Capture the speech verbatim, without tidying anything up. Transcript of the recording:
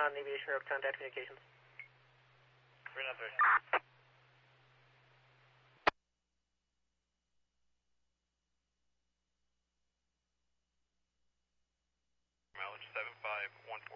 on Aviation Road Contact Communications. three nine three. Mileage seven five one